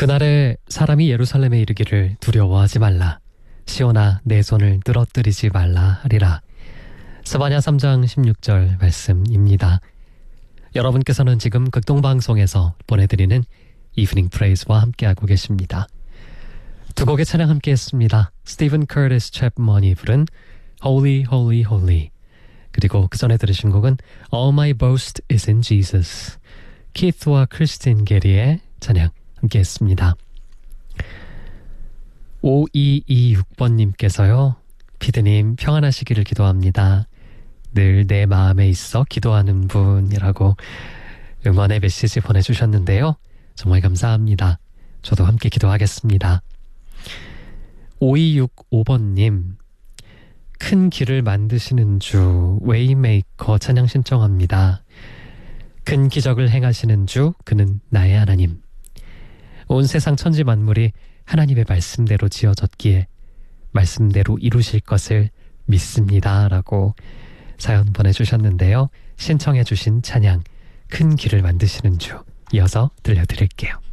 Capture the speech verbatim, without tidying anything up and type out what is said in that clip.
그날에 사람이 예루살렘에 이르기를 두려워하지 말라. 시온아 내 손을 늘어뜨리지 말라 하리라. 스바냐 삼 장 십육 절 말씀입니다. 여러분께서는 지금 극동방송에서 보내드리는 이브닝 프레이즈와 함께하고 계십니다. 두 곡의 찬양 함께했습니다. 스티븐 커티스 챕먼이 부른 Holy, Holy, Holy, 그리고 그 전에 들으신 곡은 All My Boast is in Jesus, 키스와 크리스틴 게리의 찬양 함께했습니다. 오이이육 번님께서요. 피디님 평안하시기를 기도합니다. 늘 내 마음에 있어 기도하는 분이라고 응원의 메시지 보내주셨는데요. 정말 감사합니다. 저도 함께 기도하겠습니다. 오이육오 번님 큰 길을 만드시는 주 웨이메이커 찬양 신청합니다. 큰 기적을 행하시는 주 그는 나의 하나님. 온 세상 천지 만물이 하나님의 말씀대로 지어졌기에 말씀대로 이루실 것을 믿습니다 라고 사연 보내주셨는데요. 신청해 주신 찬양 큰 길을 만드시는 주 이어서 들려드릴게요.